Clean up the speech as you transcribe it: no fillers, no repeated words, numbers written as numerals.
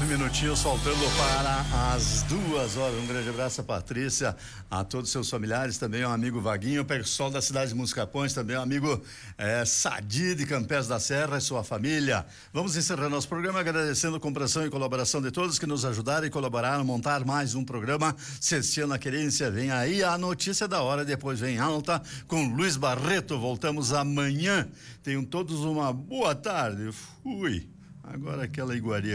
9 minutinhos faltando para as 2 horas. Um grande abraço a Patrícia, a todos os seus familiares, também ao amigo Vaguinho, o pessoal da cidade de Muscapões, também ao amigo Sadi de Campés da Serra e sua família. Vamos encerrar nosso programa agradecendo a compreensão e colaboração de todos que nos ajudaram e colaboraram a montar mais um programa Cestiano a Querência. Vem aí a notícia da hora, depois vem alta com Luiz Barreto. Voltamos amanhã. Tenham todos uma boa tarde. Fui. Agora aquela iguaria